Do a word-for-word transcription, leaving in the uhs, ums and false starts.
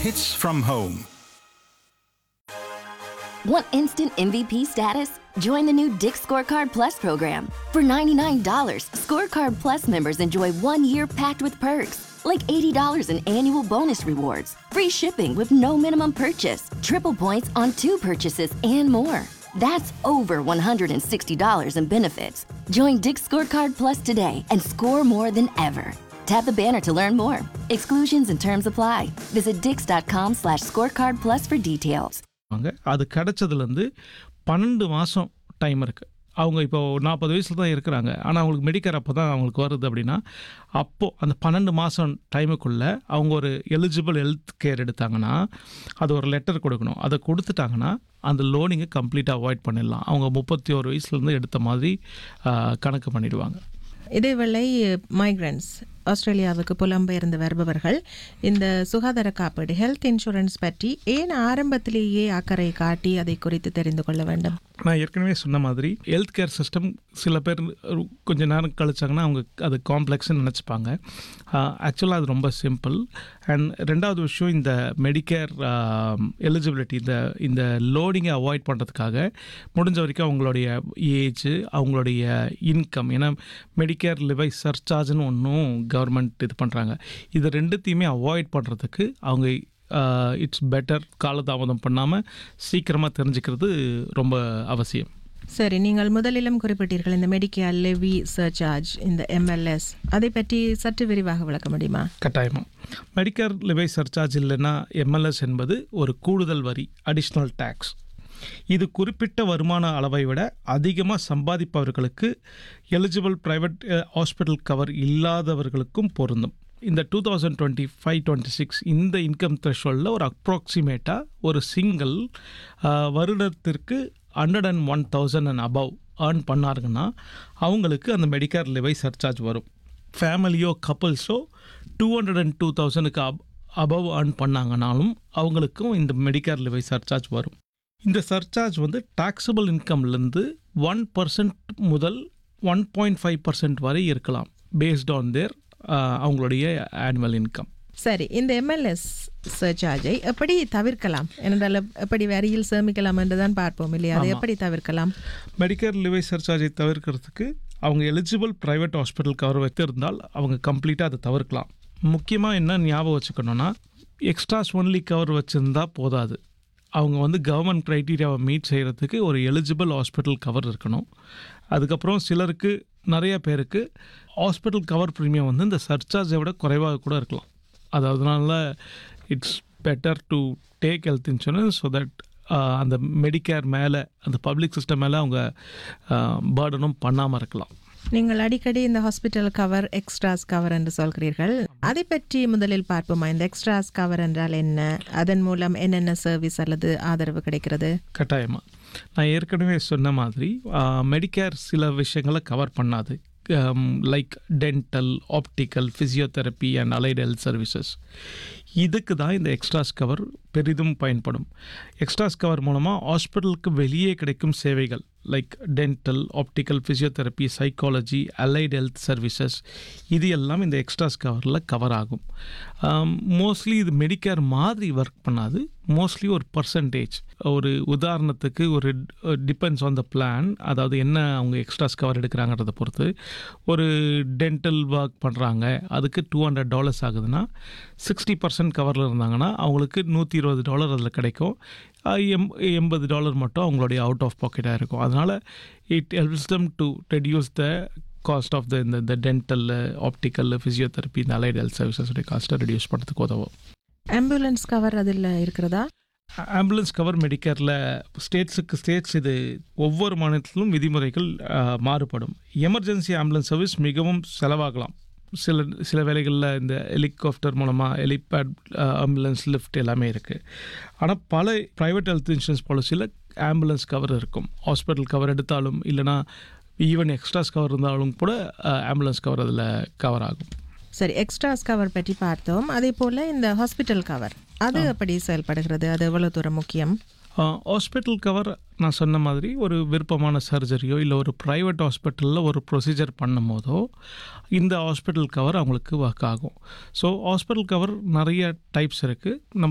Hits from home. Want instant M V P status? Join the new Dick's Scorecard Plus program. For ninety-nine dollars, Scorecard Plus members enjoy one year packed with perks, like eighty dollars in annual bonus rewards, free shipping with no minimum purchase, triple points on two purchases, and more. That's over one hundred sixty dollars in benefits. Join Dick's Scorecard Plus today and score more than ever. Tap the banner to learn more. Exclusions and terms apply. Visit dix.com slash scorecard plus for details. அது கிடைச்சதுலேருந்து பன்னெண்டு மாதம் time இருக்குது. அவங்க இப்போ நாற்பது வயசில் தான் இருக்கிறாங்க. ஆனால் அவங்களுக்கு மெடிக்கேர் அப்போ தான் அவங்களுக்கு வருது அப்படின்னா, அப்போது அந்த பன்னெண்டு மாதம் டைமுக்குள்ளே அவங்க ஒரு எலிஜிபிள் ஹெல்த் கேர் எடுத்தாங்கன்னா அது ஒரு லெட்டர் கொடுக்கணும். அதை கொடுத்துட்டாங்கன்னா அந்த லோனிங்கை கம்ப்ளீட்டாக அவாய்ட் பண்ணிடலாம். அவங்க முப்பத்தி ஒரு வயசுலேருந்து எடுத்த மாதிரி கணக்கு பண்ணிடுவாங்க. இதேவேளை மைக்ரன்ஸ் ஆஸ்திரேலியாவுக்கு புலம்பெயர்ந்து வருபவர்கள் இந்த சுகாதார காப்பீடு ஹெல்த் இன்சூரன்ஸ் பற்றி ஏன் ஆரம்பத்திலேயே அக்கறை காட்டி அதை குறித்து தெரிந்து கொள்ள வேண்டும்? நான் ஏற்கனவே சொன்ன மாதிரி ஹெல்த் கேர் சிஸ்டம் சில பேர் கொஞ்சம் நேரம் கழிச்சாங்கன்னா அவங்க அது காம்ப்ளெக்ஸ்ன்னு நினச்சிப்பாங்க. ஆக்சுவலாக அது ரொம்ப சிம்பிள். அண்ட் ரெண்டாவது விஷயம், இந்த மெடிக்கேர் எலிஜிபிலிட்டி இந்த இந்த லோடிங்கை அவாய்ட் பண்ணுறதுக்காக முடிஞ்ச வரைக்கும் அவங்களுடைய ஏஜ், அவங்களுடைய இன்கம், ஏன்னா மெடிக்கேர் லிவை சர்சார்ஜ்னு ஒன்றும் கவர்மெண்ட் இது பண்ணுறாங்க. இது ரெண்டுத்தையுமே அவாய்ட் பண்ணுறதுக்கு அவங்க இட்ஸ் பெட்டர் காலதாமதம் பண்ணாமல் சீக்கிரமாக தெரிஞ்சுக்கிறது ரொம்ப அவசியம். சரி, நீங்கள் முதலிலும் குறிப்பிட்டீர்கள் இந்த மெடிக்கேர் லெவி சர்சார்ஜ், இந்த எம்எல்எஸ், அதை பற்றி சற்று விரிவாக விளக்க முடியுமா? கட்டாயமாக. மெடிக்கேர் லெவி சர்சார்ஜ் இல்லைன்னா எம்எல்எஸ் என்பது ஒரு கூடுதல் வரி, அடிஷ்னல் டேக்ஸ். இது குறிப்பிட்ட வருமான அளவை விட அதிகமாக சம்பாதிப்பவர்களுக்கு எலிஜிபிள் ப்ரைவேட் ஹாஸ்பிட்டல் கவர் இல்லாதவர்களுக்கும் பொருந்தும். இந்த two thousand twenty five twenty six இந்த இன்கம் த்ரெஷோல்டில் ஒரு அப்ராக்சிமேட்டாக ஒரு சிங்கிள் வருடத்திற்கு hundred and one thousand and above earn பண்ணாருங்கன்னா அவங்களுக்கு அந்த மெடிக்கேர் லெவி சர்சார்ஜ் வரும். ஃபேமிலியோ கப்புள்ஸோ டூ ஹண்ட்ரட் அண்ட் டூ தௌசண்ட்க்கு அப் அபவ் ஏர்ன் பண்ணாங்கனாலும் அவங்களுக்கும் இந்த மெடிக்கேர் லெவி சர்சார்ஜ் வரும். இந்த சர்சார்ஜ் வந்து டாக்ஸபிள் இன்கம்லேருந்து ஒன் பர்சன்ட் முதல் ஒன் பாயிண்ட் ஃபைவ் பர்சன்ட் வரை இருக்கலாம், பேஸ்ட் ஆன் தேர் அவங்களுடைய ஆனுவல் இன்கம். சரி, இந்த எம்எல்எஸ் சர்சார்ஜை எப்படி தவிர்க்கலாம் என்றால் எப்படி வரியில் சேமிக்கலாம் என்று தான் பார்ப்போம் இல்லையா? அதை எப்படி தவிர்க்கலாம்? மெடிக்கேர் லெவி சர்சார்ஜை தவிர்க்கிறதுக்கு அவங்க எலிஜிபிள் ப்ரைவேட் ஹாஸ்பிட்டல் கவர் வைத்திருந்தால் அவங்க கம்ப்ளீட்டாக அதை தவிர்க்கலாம். முக்கியமாக என்ன ஞாபகம் வச்சுக்கணுன்னா, எக்ஸ்ட்ராஸ் ஒன்லி கவர் வச்சுருந்தா போதாது. அவங்க வந்து கவர்மெண்ட் க்ரைட்டீரியாவை மீட் செய்கிறதுக்கு ஒரு எலிஜிபிள் ஹாஸ்பிட்டல் கவர் இருக்கணும். அதுக்கப்புறம் சிலருக்கு, நிறைய பேருக்கு ஹாஸ்பிட்டல் கவர் ப்ரீமியம் வந்து இந்த சர்சார்ஜை விட குறைவாக கூட இருக்கலாம். அது அதனால it's better to take health insurance so that அந்த மெடிக்கேர் மேலே, அந்த பப்ளிக் சிஸ்டம் மேலே அவங்க பேர்டனும் பண்ணாமல் இருக்கலாம். நீங்கள் அடிக்கடி இந்த ஹாஸ்பிட்டல் கவர், எக்ஸ்ட்ராஸ் கவர் என்று சொல்கிறீர்கள். அதை பற்றி முதலில் பார்ப்போமா? இந்த எக்ஸ்ட்ராஸ் கவர் என்றால் என்ன? அதன் மூலம் என்னென்ன சர்வீஸ் அல்லது ஆதரவு கிடைக்கிறது? கட்டாயமாக. நான் ஏற்கனவே சொன்ன மாதிரி மெடிக்கேர் சில விஷயங்களை கவர் பண்ணாது. Like dental, optical, physiotherapy and allied health services. இதுக்கு தான் இந்த எக்ஸ்ட்ராஸ் கவர் பெரிதும் பயன்படும். எக்ஸ்ட்ராஸ் கவர் மூலமாக ஹாஸ்பிட்டலுக்கு வெளியே கிடைக்கும் சேவைகள் like dental, optical, physiotherapy, psychology, allied health services, இது எல்லாம் இந்த எக்ஸ்ட்ராஸ் கவரில் கவர் ஆகும். மோஸ்ட்லி இது மெடிக்கேர் மாதிரி ஒர்க் பண்ணாது. மோஸ்ட்லி ஒரு பர்சன்டேஜ், ஒரு உதாரணத்துக்கு ஒரு டிபெண்ட்ஸ் ஆன் த பிளான், அதாவது என்ன அவங்க எக்ஸ்ட்ராஸ் கவர் எடுக்கிறாங்கிறத பொறுத்து. ஒரு டென்டல் ஒர்க் பண்ணுறாங்க, அதுக்கு டூ ஹண்ட்ரட் டாலர்ஸ் ஆகுதுன்னா சிக்ஸ்டி பர்சன்ட் கவரில் இருந்தாங்கன்னா அவங்களுக்கு நூற்றி இருபது டாலர் அதில் கிடைக்கும். எம் எண்பது டாலர் மட்டும் அவங்களுடைய அவுட் ஆஃப் பாக்கெட்டாக இருக்கும். அதனால் it helps them to reduce the cost of the இந்த இந்த டென்டல், ஆப்டிக்கல், ஃபிசியோதெரப்பி, இந்த அலைட் ஹெல்த் சர்வீசஸுடைய காஸ்ட்டை ரெடியூஸ் பண்ணுறதுக்கு உதவும். ஆம்புலன்ஸ் கவர் அதில் இருக்கிறதா? ஆம்புலன்ஸ் கவர் மெடிக்கேரில் ஸ்டேட்ஸுக்கு ஸ்டேட்ஸ் இது ஒவ்வொரு மாநிலத்திலும் விதிமுறைகள் மாறுபடும். எமர்ஜென்சி ஆம்புலன்ஸ் சர்வீஸ் மிகவும் செலவாகலாம். சில சில வேளைகளில் இந்த ஹெலிகாப்டர் மூலமாக ஹெலிபேட், ஆம்புலன்ஸ், லிஃப்ட் எல்லாமே இருக்குது. ஆனால் பல private health insurance பாலிசியில் ambulance cover இருக்கும். ஹாஸ்பிட்டல் கவர் எடுத்தாலும் இல்லைனா ஈவன் எக்ஸ்ட்ராஸ் கவர் இருந்தாலும் கூட ஆம்புலன்ஸ் கவர் அதில் கவர் ஆகும். சரி, எக்ஸ்ட்ராஸ் கவர் பற்றி பார்த்தோம். அதே போல் இந்த ஹாஸ்பிட்டல் கவர் அது எப்படி செயல்படுகிறது? அது எவ்வளோ தூரம் முக்கியம்? ஹாஸ்பிட்டல் கவர் நான் சொன்ன மாதிரி ஒரு விருப்பமான சர்ஜரியோ இல்லை ஒரு ப்ரைவேட் ஹாஸ்பிட்டலில் ஒரு ப்ரொசீஜர் பண்ணும் போதோ இந்த ஹாஸ்பிட்டல் கவர் அவங்களுக்கு ஒர்க் ஆகும். ஸோ ஹாஸ்பிட்டல் கவர் நிறைய டைப்ஸ் இருக்குது. நம்ம